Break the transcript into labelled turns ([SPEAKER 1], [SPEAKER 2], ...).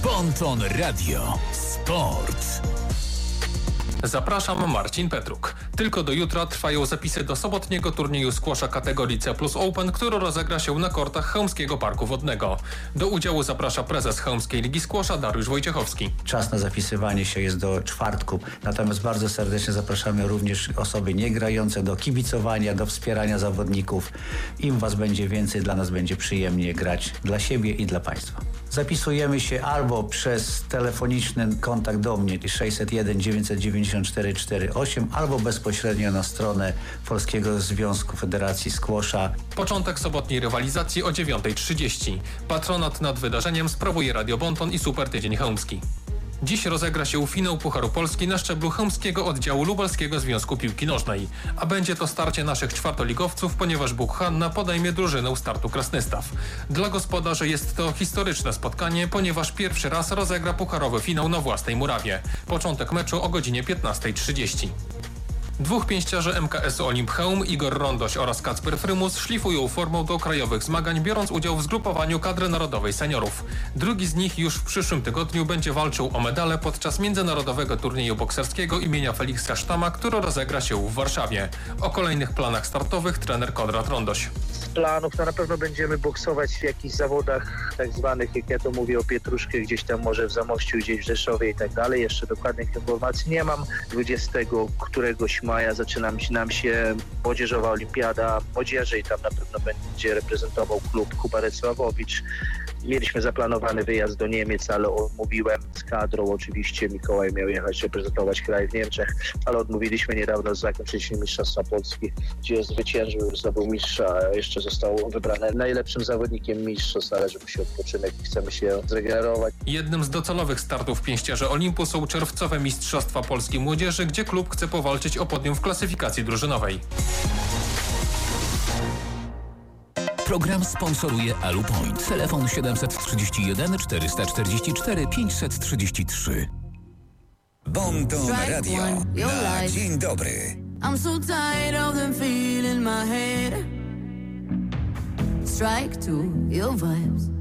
[SPEAKER 1] Bonton Radio. Sport.
[SPEAKER 2] Zapraszam, Marcin Petruk. Tylko do jutra trwają zapisy do sobotniego turnieju squasha kategorii C+ Open, który rozegra się na kortach Chełmskiego Parku Wodnego. Do udziału zaprasza prezes Chełmskiej Ligi Squasha Dariusz Wojciechowski.
[SPEAKER 3] Czas na zapisywanie się jest do czwartku, natomiast bardzo serdecznie zapraszamy również osoby niegrające do kibicowania, do wspierania zawodników. Im was będzie więcej, dla nas będzie przyjemnie grać dla siebie i dla państwa. Zapisujemy się albo przez telefoniczny kontakt do mnie 601 994 48, albo bezpośrednio na stronę Polskiego Związku Federacji Squasha.
[SPEAKER 2] Początek sobotniej rywalizacji o 9:30. Patronat nad wydarzeniem sprawuje Radio Bonton i Super Tydzień Chełmski. Dziś rozegra się finał Pucharu Polski na szczeblu chełmskiego oddziału Lubelskiego Związku Piłki Nożnej. A będzie to starcie naszych czwartoligowców, ponieważ Bóg Hanna podejmie drużynę Startu Krasnystaw. Dla gospodarzy jest to historyczne spotkanie, ponieważ pierwszy raz rozegra pucharowy finał na własnej murawie. Początek meczu o godzinie 15:30. Dwóch pięściarzy MKS Olimp Chełm, Igor Rondoś oraz Kacper Frymus, szlifują formą do krajowych zmagań, biorąc udział w zgrupowaniu kadry narodowej seniorów. Drugi z nich już w przyszłym tygodniu będzie walczył o medale podczas międzynarodowego turnieju bokserskiego imienia Feliksa Sztama, który rozegra się w Warszawie. O kolejnych planach startowych trener Konrad Rondoś.
[SPEAKER 4] Z planów to na pewno będziemy boksować w jakichś zawodach tak zwanych, jak ja to mówię, o pietruszkę, gdzieś tam może w Zamościu, gdzieś w Rzeszowie i tak dalej. Jeszcze dokładnych informacji nie mam. 20 któregoś maja zaczyna nam się młodzieżowa olimpiada młodzieży i tam na pewno będzie reprezentował klub Kubaret Sławowicz. Mieliśmy zaplanowany wyjazd do Niemiec, ale odmówiłem z kadrą. Oczywiście Mikołaj miał jechać reprezentować kraj w Niemczech, ale odmówiliśmy. Niedawno zakończyliśmy Mistrzostwa Polski, gdzie zwyciężył, zdobył mistrza, a jeszcze został wybrany najlepszym zawodnikiem mistrzostw. Należy mu się odpoczynek i chcemy się zregenerować.
[SPEAKER 2] Jednym z docelowych startów pięściarzy Olimpu są czerwcowe Mistrzostwa Polski Młodzieży, gdzie klub chce powalczyć o podium w klasyfikacji drużynowej.
[SPEAKER 1] Program sponsoruje Alupoint. Telefon 731 444 533.
[SPEAKER 5] Bonton Radio na dzień dobry.
[SPEAKER 6] I'm so tired of them feeling my head. Strike two, your vibes.